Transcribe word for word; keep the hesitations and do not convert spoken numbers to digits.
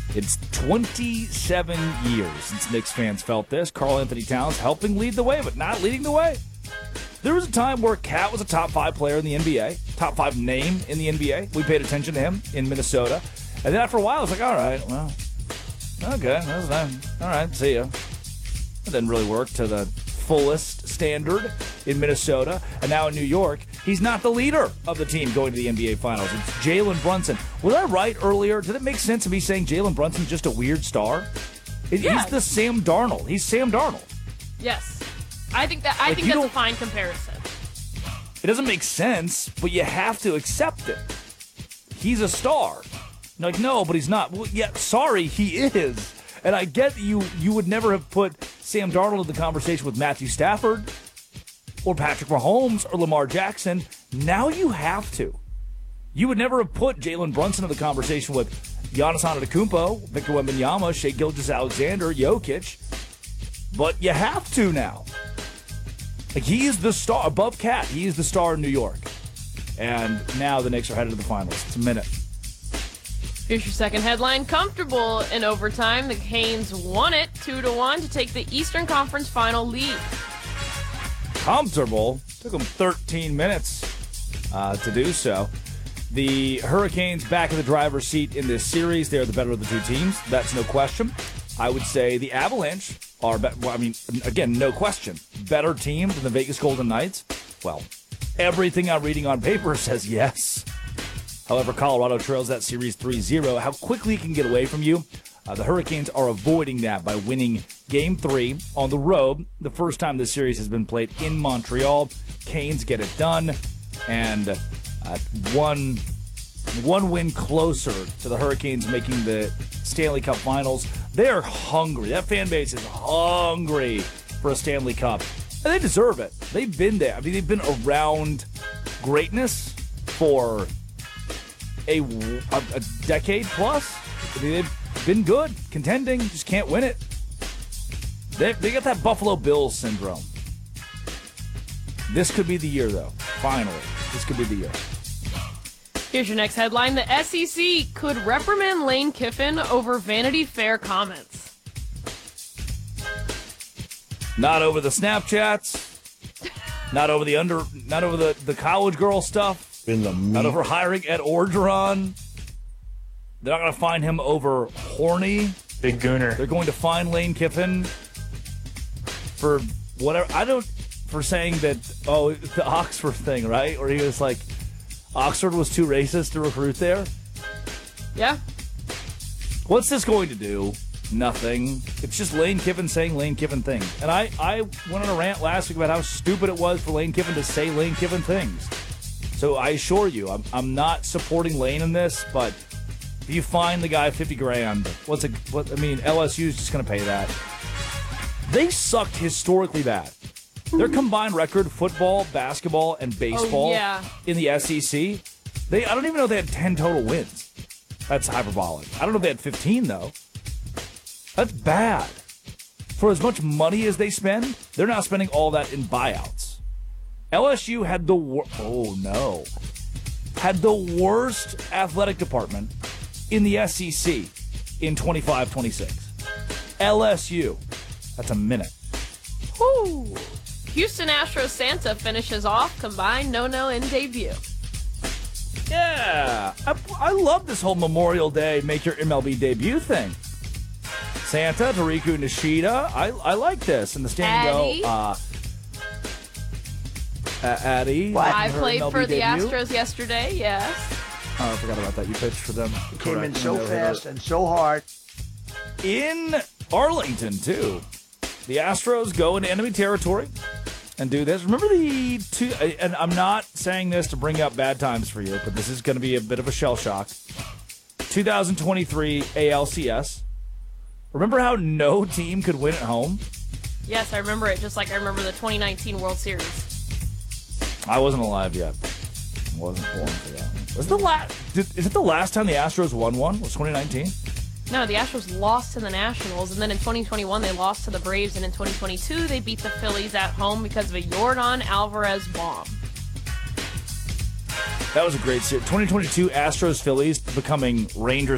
It's twenty-seven years since Knicks fans felt this. Karl-Anthony Towns helping lead the way, but not leading the way. There was a time where Cat was a top five player in the N B A, top five name in the N B A. We paid attention to him in Minnesota. And then after a while, it's like, all right, well, okay, that was nice. All right, see ya. It didn't really work to the fullest standard in Minnesota. And now in New York, he's not the leader of the team going to the N B A Finals. It's Jalen Brunson. Was I right earlier? Did it make sense to me saying Jalen Brunson's just a weird star? It, yeah. He's the Sam Darnold. He's Sam Darnold. Yes. I think that I like, think that's a fine comparison. It doesn't make sense, but you have to accept it. He's a star. You're like, no, but he's not. Well, yeah, sorry, he is. And I get that you you would never have put Sam Darnold in the conversation with Matthew Stafford or Patrick Mahomes or Lamar Jackson. Now you have to. You would never have put Jalen Brunson in the conversation with Giannis Antetokounmpo, Victor Wembanyama, Shai Gilgeous-Alexander, Jokic. But you have to now. Like, he is the star above Cat. He is the star in New York. And now the Knicks are headed to the finals. It's a minute. Here's your second headline. Comfortable in overtime. The Canes won it two to one to take the Eastern Conference final lead. Comfortable? Took them thirteen minutes uh, to do so. The Hurricanes back in the driver's seat in this series. They're the better of the two teams. That's no question. I would say the Avalanche are, be- well, I mean, again, no question. Better team than the Vegas Golden Knights? Well, everything I'm reading on paper says yes. However, Colorado trails that series three zero. How quickly it can get away from you, uh, the Hurricanes are avoiding that by winning Game three on the road. The first time this series has been played in Montreal. Canes get it done, and uh, one, one win closer to the Hurricanes making the Stanley Cup Finals. They're hungry. That fan base is hungry for a Stanley Cup. And they deserve it. They've been there. I mean, they've been around greatness for a, a, a decade plus. I mean, they've been good, contending, just can't win it. They, they got that Buffalo Bills syndrome. This could be the year, though. Finally. This could be the year. Here's your next headline. The S E C could reprimand Lane Kiffin over Vanity Fair comments. Not over the Snapchats. Not over the under. Not over the, the college girl stuff. In the meat. Not over hiring Ed Orgeron. They're not going to find him over horny. Big Gooner. They're going to find Lane Kiffin for whatever. I don't. For saying that, oh, the Oxford thing, right? Or he was like, Oxford was too racist to recruit there? Yeah. What's this going to do? Nothing. It's just Lane Kiffin saying Lane Kiffin things. And I, I went on a rant last week about how stupid it was for Lane Kiffin to say Lane Kiffin things. So I assure you, I'm, I'm not supporting Lane in this, but if you fine the guy fifty grand, what's a, what, I mean, L S U's just going to pay that. They sucked historically bad. Their combined record, football, basketball, and baseball oh, yeah. in the S E C, they I don't even know if they had ten total wins. That's hyperbolic. I don't know if they had fifteen, though. That's bad. For as much money as they spend, they're not spending all that in buyouts. L S U had the wor- oh no, had the worst athletic department in the S E C in twenty-five twenty-six. L S U. That's a minute. Woo. Houston Astros Santa finishes off combined no-no in debut. Yeah, I, I love this whole Memorial Day make your M L B debut thing. Santa, Tariku Nishida, I I like this. And the standing Addie. go, uh, uh, Addie. I her played M L B for the debut. Astros yesterday, yes. Oh, I forgot about that. You pitched for them. He came in Correct. so fast and so hard. In Arlington, too. The Astros go into enemy territory and do this. Remember the two, and I'm not saying this to bring up bad times for you, but this is going to be a bit of a shell shock. twenty twenty-three A L C S. Remember how no team could win at home? Yes, I remember it, just like I remember the twenty nineteen World Series. I wasn't alive yet. I wasn't born for that one. Was the last? Is it the last time the Astros won one? Was twenty nineteen? No, the Astros lost to the Nationals, and then in twenty twenty-one they lost to the Braves, and in twenty twenty-two they beat the Phillies at home because of a Yordan Alvarez bomb. That was a great series. twenty twenty-two Astros Phillies becoming Rangers